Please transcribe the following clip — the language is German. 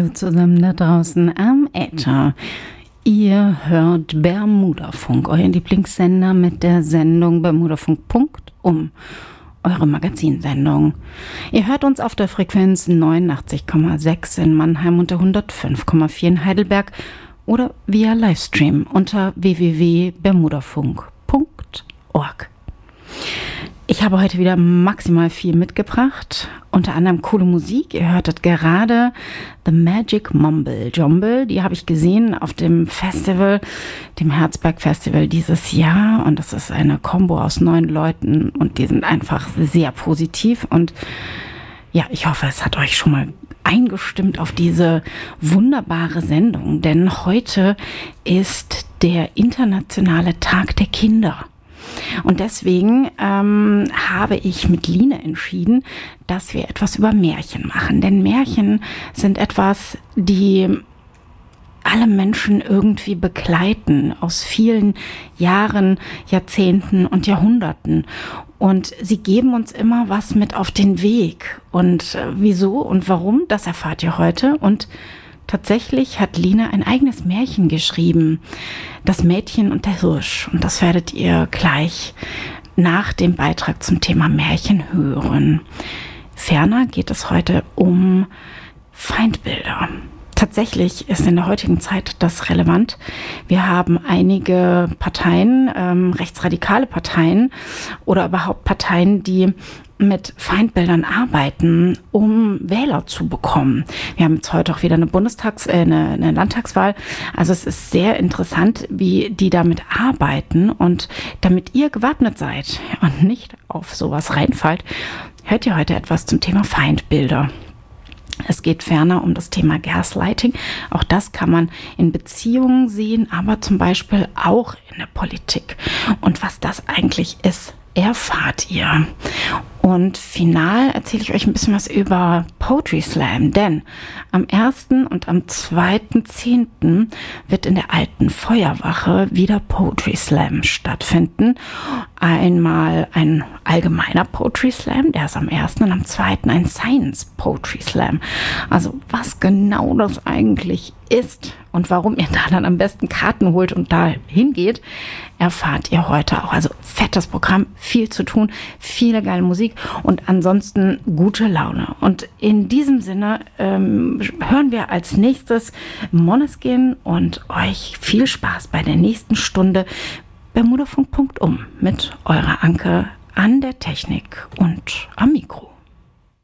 Hallo zusammen da draußen am Äther. Ihr hört Bermudafunk, euer Lieblingssender mit der Sendung Bermudafunk.um, eure Magazinsendung. Ihr hört uns auf der Frequenz 89,6 in Mannheim und der 105,4 in Heidelberg oder via Livestream unter www.bermudafunk.org. Ich habe heute wieder maximal viel mitgebracht, unter anderem coole Musik. Ihr hörtet gerade The Magic Mumble Jumble, die habe ich gesehen auf dem Festival, dem Herzberg Festival dieses Jahr, und das ist eine Kombo aus 9 Leuten und die sind einfach sehr positiv und ja, ich hoffe, es hat euch schon mal eingestimmt auf diese wunderbare Sendung, denn heute ist der internationale Tag der Kinder. Und deswegen habe ich mit Line entschieden, dass wir etwas über Märchen machen. Denn Märchen sind etwas, die alle Menschen irgendwie begleiten aus vielen Jahren, Jahrzehnten und Jahrhunderten. Und sie geben uns immer was mit auf den Weg. Und wieso und warum, das erfahrt ihr heute. Und tatsächlich hat Line ein eigenes Märchen geschrieben, Das Mädchen und der Hirsch. Und das werdet ihr gleich nach dem Beitrag zum Thema Märchen hören. Ferner geht es heute um Feindbilder. Tatsächlich ist in der heutigen Zeit das relevant. Wir haben einige Parteien, rechtsradikale Parteien oder überhaupt Parteien, die mit Feindbildern arbeiten, um Wähler zu bekommen. Wir haben jetzt heute auch wieder eine eine Landtagswahl. Also es ist sehr interessant, wie die damit arbeiten. Und damit ihr gewappnet seid und nicht auf sowas reinfallt, hört ihr heute etwas zum Thema Feindbilder. Es geht ferner um das Thema Gaslighting. Auch das kann man in Beziehungen sehen, aber zum Beispiel auch in der Politik. Und was das eigentlich ist, erfahrt ihr. Und final erzähle ich euch ein bisschen was über Poetry Slam, denn am 1. und am 2.10. wird in der alten Feuerwache wieder Poetry Slam stattfinden. Einmal ein allgemeiner Poetry Slam, der ist am 1. und am 2. ein Science Poetry Slam. Also was genau das eigentlich ist und warum ihr da dann am besten Karten holt und da hingeht, erfahrt ihr heute auch. Also fettes Programm, viel zu tun, viele geile Musik und ansonsten gute Laune. Und in diesem Sinne hören wir als nächstes Måneskin und euch viel Spaß bei der nächsten Stunde Bermudafunk.um mit eurer Anke an der Technik und am Mikro.